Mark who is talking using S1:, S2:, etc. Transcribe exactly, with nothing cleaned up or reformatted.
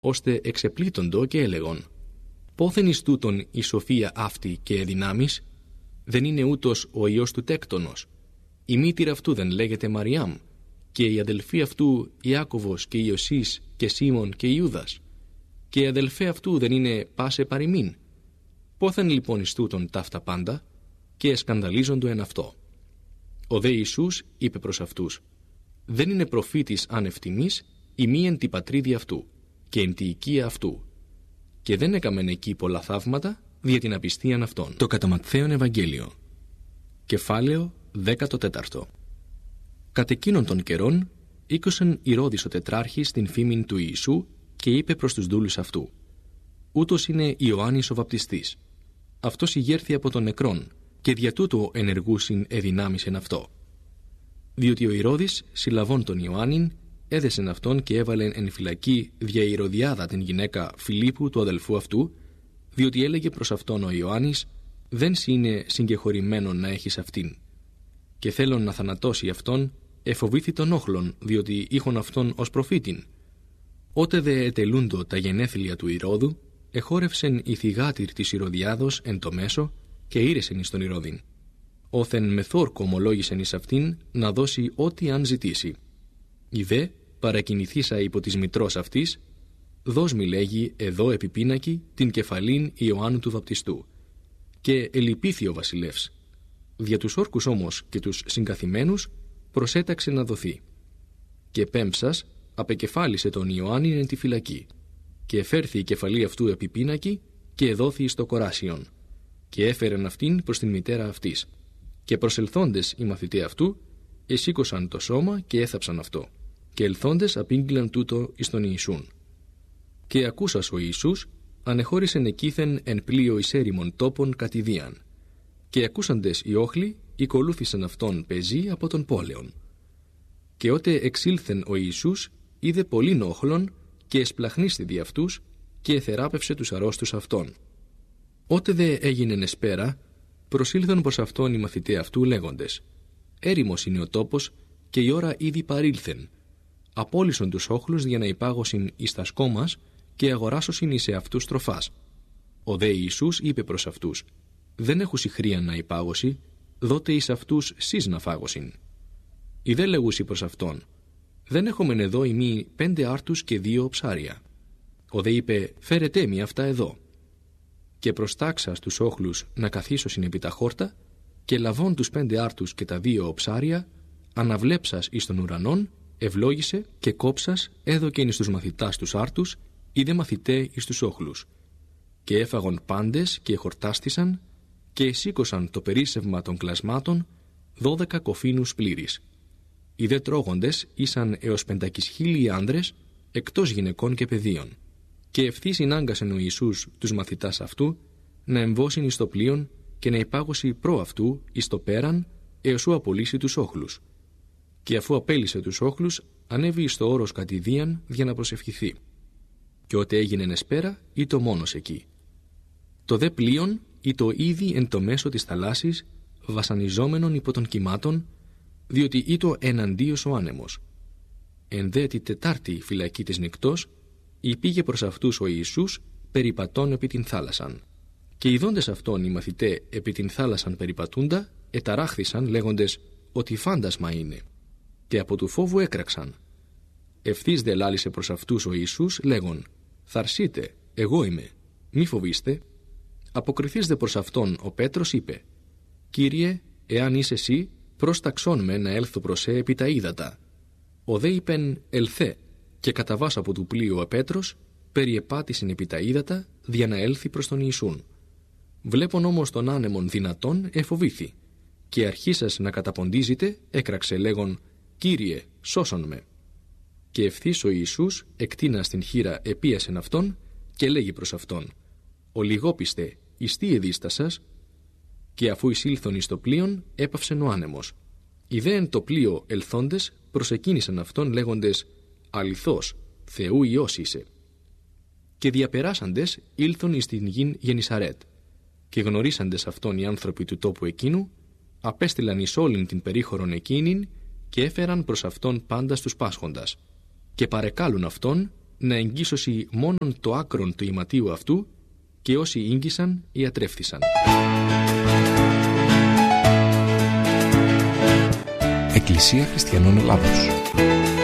S1: ώστε εξεπλήττοντο και έλεγον: πόθεν εις τούτον η σοφία αυτή και εδυνάμεις, δεν είναι ούτως ο ιός του τέκτονος? Η μήτηρα αυτού δεν λέγεται Μαριάμ, και οι αδελφοί αυτού Ιάκωβος και Ιωσής και Σίμων και Ιούδας, και οι αδελφέ αυτού δεν είναι πάσε παροιμήν? Πόθεν λοιπόν εις τούτον ταύτα πάντα, και εσκανδαλίζοντο εν αυτό. Ο δε Ιησούς είπε προς αυτούς: δεν είναι προφήτης άνευ τιμής η μη εν τη πατρίδη αυτού και εν τη οικία αυτού. Και δεν έκαμεν εκεί πολλά θαύματα δια την απιστίαν αυτών. Το κατά Ματθαίον Ευαγγέλιο. Κεφάλαιο δέκατο τέταρτο. Κατ' εκείνων των καιρών ήκουσεν Ηρώδης ο τετράρχης την φήμην του Ιησού και είπε προς τους δούλους αυτού: ούτως είναι Ιωάννης ο βαπτιστής. Αυτός ηγέρθη από των νεκρών, και δια τούτο ενεργούσιν εδυνάμισεν αυτό. Διότι ο Ηρώδης, συλλαβών τον Ιωάννην, έδεσεν αυτόν και έβαλεν εν φυλακή δια Ηρωδιάδα την γυναίκα Φιλίππου του αδελφού αυτού, διότι έλεγε προς αυτόν ο Ιωάννης: δεν σοι είναι συγκεχωρημένον να έχεις αυτήν. Και θέλον να θανατώσει αυτόν, εφοβήθη τον όχλον, διότι είχον αυτόν ως προφήτην. Ότε δε ετελούντο τα γενέθλια του Ηρώδου, εχόρευσεν η θυγάτηρ της Ηρωδιάδος εν το μέσο και ήρεσεν εις τον Ηρώδην. Όθεν με θόρκο ομολόγησεν εις αυτήν να δώσει ό,τι αν ζητήσει. Η δε, παρακινηθήσα υπό της μητρός αυτής, δώσ' μη λέγει εδώ επιπίνακι την κεφαλήν Ιωάννου του βαπτιστού. Και ελυπήθη ο βασιλεύς. Δια τους όρκους όμως και τους συγκαθημένους προσέταξε να δοθεί. Και πέμψας απεκεφάλισε τον Ιωάννην εν τη φυλακή. Και εφέρθη η κεφαλή αυτού επιπίνακι και εδόθη στο κοράσιον. Και έφερεν αυτήν προς την μητέρα αυτής. Και προσελθόντες οι μαθητέ αυτού, εσήκωσαν το σώμα και έθαψαν αυτό. Και ελθόντες απήγγειλαν τούτο εις τον Ιησούν. Και ακούσας ο Ιησούς, ανεχώρησεν εκείθεν εν πλοίο εις έρημον τόπον κατηδίαν. Και ακούσαντες οι όχλοι, οικολούθησαν αυτόν πεζοί από τον πόλεον. Και ότε εξήλθεν ο Ιησούς, είδε πολλήν όχλων, και εσπλαχνίστη δι' αυτούς, και εθεράπευσε τους αρρώστους αυτών. Ότε δε έγινεν εσπέρα, προσήλθαν προς αυτόν οι μαθητέ αυτού λέγοντες: έρημος είναι ο τόπος, και η ώρα ήδη παρήλθεν. Απόλυσον τους όχλους για να υπάγωσιν εις τα σκόμας και αγοράσωσιν εις εαυτούς τροφάς. Ο δε Ιησούς είπε προς αυτούς: δεν έχω σιχρία να υπάγωση, δότε εις αυτούς σεις να φάγωσιν. Οι δε λέγουσι προς αυτόν: δεν έχομεν εδώ ημί πέντε άρτους και δύο ψάρια. Ο δε είπε: φέρετέ μη αυτά εδώ. Και προστάξα στους όχλους να καθίσωσιν επί τα χόρτα, και λαβών τους πέντε άρτους και τα δύο ψάρια, αναβλέψας εις τον ουρανόν, ευλόγησε και κόψας έδωκεν εις τους μαθητάς τους άρτους, ή δε μαθητέ εις τους όχλους. Και έφαγον πάντες και χορτάστησαν, και εσήκωσαν το περίσσευμα των κλασμάτων, δώδεκα κοφίνους πλήρης. Οι δε τρώγοντες ήσαν έως πεντακισχίλιοι άνδρες, εκτός γυναικών και παιδίων. Και ευθύς συνάγκασεν ο Ιησούς τους μαθητάς αυτού να εμβώσιν εις το πλοίον και να υπάγωσει προ αυτού εις το πέραν, έως ου απολύσει τους όχλους. Και αφού απέλυσε τους όχλους, ανέβη εις το όρος κατηδίαν για να προσευχηθεί. Και ότε έγινεν εσπέρα, ήτο μόνος εκεί. Το δε πλοίον ήτο ήδη εν το μέσο της θαλάσσης, βασανιζόμενον υπό των κυμάτων, διότι ήτο εναντίος ο άνεμος. Εν δε τη τετάρτη φυλακή της νυκτός, υπήγε προς αυτούς ο Ιησούς περιπατών επί την θάλασσαν. Και ειδώντες αυτόν οι μαθητέ επί την θάλασσαν περιπατούντα, εταράχθησαν λέγοντες ότι φάντασμα είναι. Και από του φόβου έκραξαν. Ευθύς δε λάλησε προς αυτούς ο Ιησούς λέγον: θαρσείτε, εγώ είμαι, μη φοβήστε. Αποκριθείς δε προς αυτόν ο Πέτρος είπε: Κύριε, εάν είσαι εσύ, πρόσταξόν με να έλθω προς σε επί τα ύδατα. Ο δε είπεν: ελθέ. Και καταβάς από του πλοίου ο Πέτρος, περιεπάτησιν επί τα ύδατα, δια να έλθει προς τον Ιησούν. Βλέπον όμως τον άνεμον δυνατόν, εφοβήθη. Και αρχίσας να καταποντίζεται, έκραξε λέγον: Κύριε, σώσον με. Και ευθύς ο Ιησούς, εκτείνας την χείρα, επίασεν αυτόν, και λέγει προς αυτόν: Ο λιγόπιστε, εις τι εδίστασας? Και αφού εισήλθον εις το πλοίον, έπαυσεν ο άνεμος. Οι δε εν το πλοίο ελθόντες προσεκίνησαν αυτόν λέγοντες: αληθώς, Θεού Υιός είσαι. Και διαπεράσαντες ήλθον εις την γην Γενισαρέτ. Και γνωρίσαντες αυτόν οι άνθρωποι του τόπου εκείνου, απέστειλαν εις όλην την περίχωρον εκείνην και έφεραν προς αυτόν πάντα στους πάσχοντας. Και παρεκάλουν αυτόν να εγγύσωση μόνον το άκρον του ηματίου αυτού, και όσοι ήγγισαν ιατρεύθησαν.
S2: Εκκλησία Χριστιανών Ελλάδος.